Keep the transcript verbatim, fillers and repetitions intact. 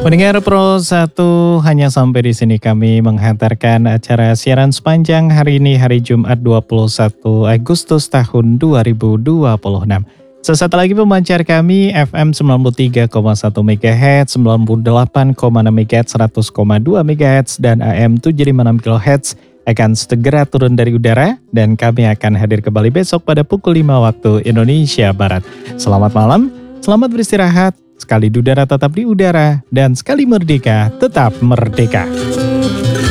Pendengar Pro satu, hanya sampai di sini kami menghantarkan acara siaran sepanjang hari ini, hari Jumat dua puluh satu Agustus tahun dua ribu dua puluh enam. Sesaat lagi pemancar kami F M sembilan puluh tiga koma satu MHz, sembilan puluh delapan koma enam MHz, seratus koma dua MHz, dan A M tujuh lima enam kilohertz akan segera turun dari udara dan kami akan hadir kembali besok pada pukul lima waktu Indonesia Barat. Selamat malam, selamat beristirahat. Sekali di udara tetap di udara, dan sekali merdeka tetap merdeka.